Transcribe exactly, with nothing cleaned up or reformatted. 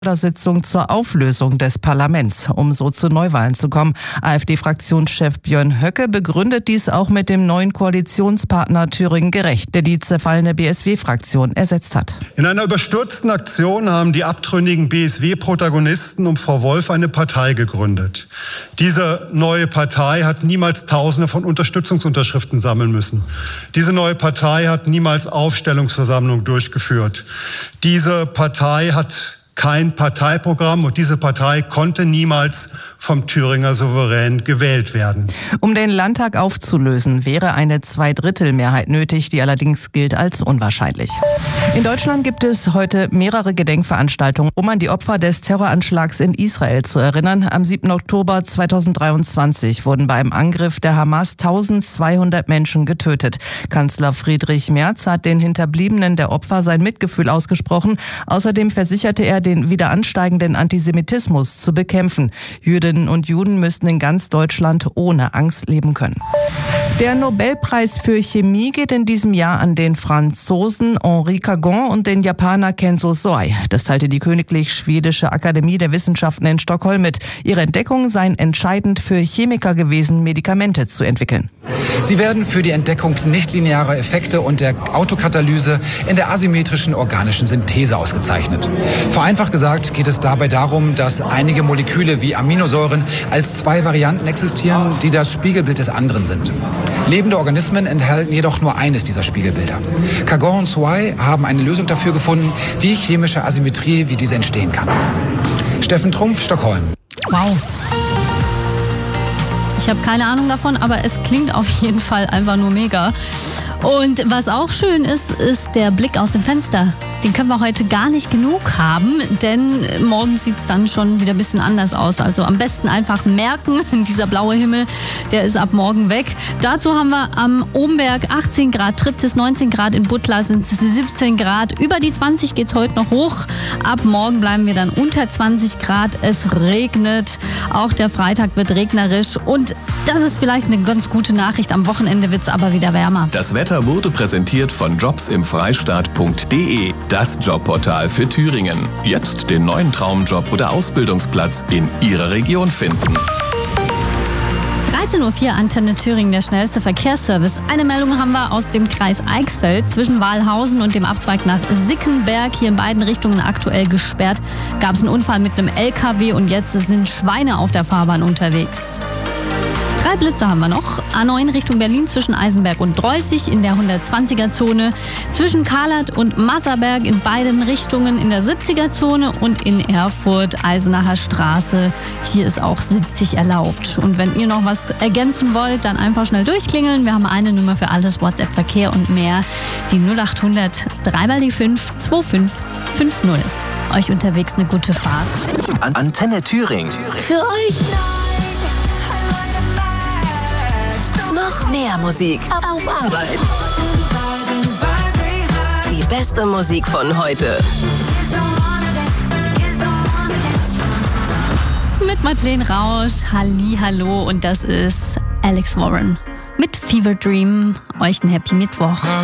Sitzung zur Auflösung des Parlaments, um so zu Neuwahlen zu kommen. AfD-Fraktionschef Björn Höcke begründet dies auch mit dem neuen Koalitionspartner Thüringen Gerecht, der die zerfallene B S W-Fraktion ersetzt hat. In einer überstürzten Aktion haben die abtrünnigen B S W-Protagonisten um Frau Wolf eine Partei gegründet. Diese neue Partei hat niemals Tausende von Unterstützungsunterschriften sammeln müssen. Diese neue Partei hat niemals Aufstellungsversammlungen durchgeführt. Diese Partei hat kein Parteiprogramm und diese Partei konnte niemals vom Thüringer Souverän gewählt werden. Um den Landtag aufzulösen, wäre eine Zweidrittelmehrheit nötig, die allerdings gilt als unwahrscheinlich. In Deutschland gibt es heute mehrere Gedenkveranstaltungen, um an die Opfer des Terroranschlags in Israel zu erinnern. Am siebten Oktober zweitausenddreiundzwanzig wurden bei einem Angriff der Hamas eintausendzweihundert Menschen getötet. Kanzler Friedrich Merz hat den Hinterbliebenen der Opfer sein Mitgefühl ausgesprochen. Außerdem versicherte er, den wieder ansteigenden Antisemitismus zu bekämpfen. Jüdinnen und Juden müssten in ganz Deutschland ohne Angst leben können. Der Nobelpreis für Chemie geht in diesem Jahr an den Franzosen Henri Cagon und den Japaner Kenzo Soei. Das teilte die Königlich Schwedische Akademie der Wissenschaften in Stockholm mit. Ihre Entdeckungen seien entscheidend für Chemiker gewesen, Medikamente zu entwickeln. Sie werden für die Entdeckung nichtlinearer Effekte und der Autokatalyse in der asymmetrischen organischen Synthese ausgezeichnet. Vereinfacht gesagt geht es dabei darum, dass einige Moleküle wie Aminosäuren als zwei Varianten existieren, die das Spiegelbild des anderen sind. Lebende Organismen enthalten jedoch nur eines dieser Spiegelbilder. Cagon und Soei haben eine Lösung dafür gefunden, wie chemische Asymmetrie wie diese entstehen kann. Steffen Trumpf, Stockholm. Wow. Ich habe keine Ahnung davon, aber es klingt auf jeden Fall einfach nur mega. Und was auch schön ist, ist der Blick aus dem Fenster. Den können wir heute gar nicht genug haben, denn morgen sieht es dann schon wieder ein bisschen anders aus. Also am besten einfach merken, dieser blaue Himmel, der ist ab morgen weg. Dazu haben wir am Obenberg achtzehn Grad, Triptis neunzehn Grad, in Butler sind es siebzehn Grad. Über die zwanzig geht es heute noch hoch. Ab morgen bleiben wir dann unter zwanzig Grad. Es regnet. Auch der Freitag wird regnerisch. Und das ist vielleicht eine ganz gute Nachricht. Am Wochenende wird es aber wieder wärmer. Das Wetter wurde präsentiert von jobs im freistaat punkt de. Das Jobportal für Thüringen. Jetzt den neuen Traumjob oder Ausbildungsplatz in Ihrer Region finden. dreizehn Uhr vier, Antenne Thüringen, der schnellste Verkehrsservice. Eine Meldung haben wir aus dem Kreis Eichsfeld. Zwischen Wahlhausen und dem Abzweig nach Sickenberg, hier in beiden Richtungen aktuell gesperrt, gab es einen Unfall mit einem L K W und jetzt sind Schweine auf der Fahrbahn unterwegs. Drei Blitze haben wir noch. A neun Richtung Berlin zwischen Eisenberg und Dreußig in der hundertzwanziger-Zone. Zwischen Karlert und Masserberg in beiden Richtungen in der siebziger-Zone. Und in Erfurt, Eisenacher Straße. Hier ist auch siebzig erlaubt. Und wenn ihr noch was ergänzen wollt, dann einfach schnell durchklingeln. Wir haben eine Nummer für alles, WhatsApp, Verkehr und mehr. Die null acht hundert drei mal die fünf zwei fünf fünf null. Euch unterwegs eine gute Fahrt. An Antenne Thüringen. Für euch noch mehr Musik auf Arbeit. Die beste Musik von heute. Mit Madeleine Rausch, Hallihallo, und das ist Alex Warren mit Fever Dream. Euch einen Happy Mittwoch.